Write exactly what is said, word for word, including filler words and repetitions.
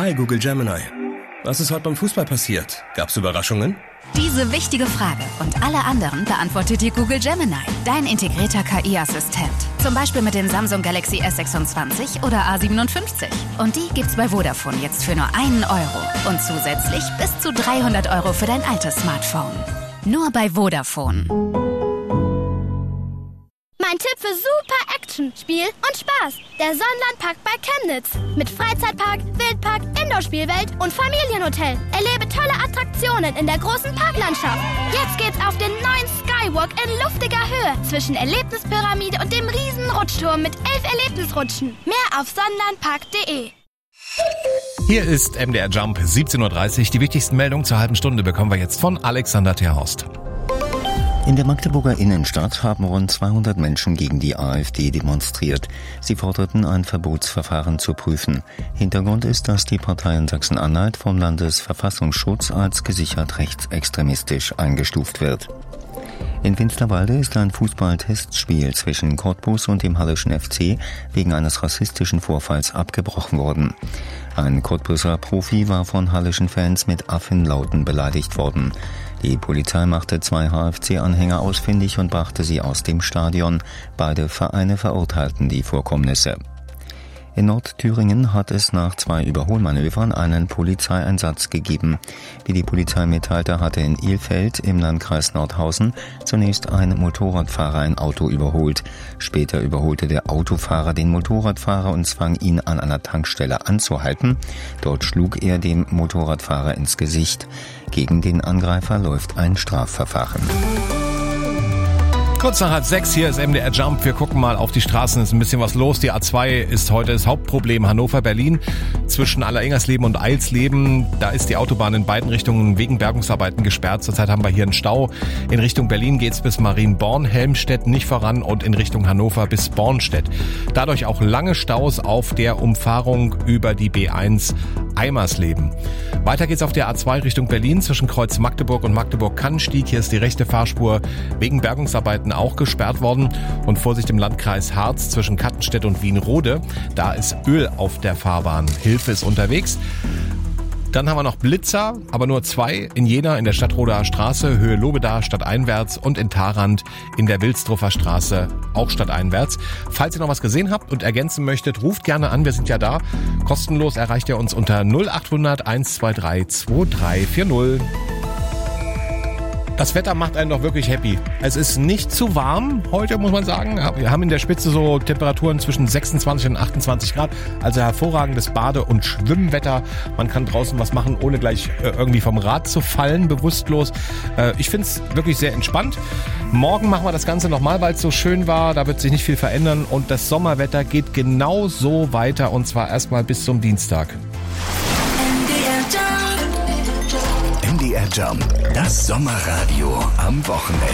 Hi Google Gemini. Was ist heute beim Fußball passiert? Gab's Überraschungen? Diese wichtige Frage und alle anderen beantwortet dir Google Gemini, dein integrierter K I-Assistent. Zum Beispiel mit dem Samsung Galaxy S sechsundzwanzig oder A siebenundfünfzig. Und die gibt's bei Vodafone jetzt für nur einen Euro. Und zusätzlich bis zu dreihundert Euro für dein altes Smartphone. Nur bei Vodafone. Mein Tipp für super Action, Spiel und Spaß. Der Sonnenlandpark bei Chemnitz. Mit Freizeitpark, Wildpark, Indoor-Spielwelt und Familienhotel. Erlebe tolle Attraktionen in der großen Parklandschaft. Jetzt geht's auf den neuen Skywalk in luftiger Höhe zwischen Erlebnispyramide und dem riesen Rutschturm mit elf Erlebnisrutschen. Mehr auf sonnenlandpark punkt de. Hier ist M D R Jump, siebzehn Uhr dreißig. Die wichtigsten Meldungen zur halben Stunde bekommen wir jetzt von Alexander Terhorst. In der Magdeburger Innenstadt haben rund zweihundert Menschen gegen die AfD demonstriert. Sie forderten, ein Verbotsverfahren zu prüfen. Hintergrund ist, dass die Partei in Sachsen-Anhalt vom Landesverfassungsschutz als gesichert rechtsextremistisch eingestuft wird. In Finsterwalde ist ein Fußball-Testspiel zwischen Cottbus und dem Halleschen F C wegen eines rassistischen Vorfalls abgebrochen worden. Ein Cottbuser Profi war von halleschen Fans mit Affenlauten beleidigt worden. Die Polizei machte zwei H F C-Anhänger ausfindig und brachte sie aus dem Stadion. Beide Vereine verurteilten die Vorkommnisse. In Nordthüringen hat es nach zwei Überholmanövern einen Polizeieinsatz gegeben. Wie die Polizei mitteilte, hatte in Ilfeld im Landkreis Nordhausen zunächst ein Motorradfahrer ein Auto überholt. Später überholte der Autofahrer den Motorradfahrer und zwang ihn an einer Tankstelle anzuhalten. Dort schlug er dem Motorradfahrer ins Gesicht. Gegen den Angreifer läuft ein Strafverfahren. Kurz nach halb sechs, hier ist M D R Jump. Wir gucken mal auf die Straßen, ist ein bisschen was los. Die A zwei ist heute das Hauptproblem Hannover-Berlin. Zwischen Alleringers-Leben und Eilsleben, da ist die Autobahn in beiden Richtungen wegen Bergungsarbeiten gesperrt. Zurzeit haben wir hier einen Stau. In Richtung Berlin geht's bis Marienborn, Helmstedt nicht voran und in Richtung Hannover bis Bornstedt. Dadurch auch lange Staus auf der Umfahrung über die B eins Eimersleben. Weiter geht's auf der A zwei Richtung Berlin zwischen Kreuz Magdeburg und Magdeburg-Kannstieg. Hier ist die rechte Fahrspur wegen Bergungsarbeiten auch gesperrt worden. Und Vorsicht im Landkreis Harz zwischen Kattenstedt und Wienrode. Da ist Öl auf der Fahrbahn. Hilfe ist unterwegs. Dann haben wir noch Blitzer, aber nur zwei. In Jena in der Stadtroder Straße, Höhe Lobeda, stadteinwärts und in Tharand in der Wilsdruffer Straße, auch stadteinwärts. Falls ihr noch was gesehen habt und ergänzen möchtet, ruft gerne an, wir sind ja da. Kostenlos erreicht ihr uns unter null acht hundert eins zwei drei zwei drei vier null. Das Wetter macht einen doch wirklich happy. Es ist nicht zu warm heute, muss man sagen. Wir haben in der Spitze so Temperaturen zwischen sechsundzwanzig und achtundzwanzig Grad. Also hervorragendes Bade- und Schwimmwetter. Man kann draußen was machen, ohne gleich irgendwie vom Rad zu fallen, bewusstlos. Ich finde es wirklich sehr entspannt. Morgen machen wir das Ganze nochmal, weil es so schön war. Da wird sich nicht viel verändern. Und das Sommerwetter geht genau so weiter. Und zwar erstmal bis zum Dienstag. M D R Jump, das Sommerradio am Wochenende.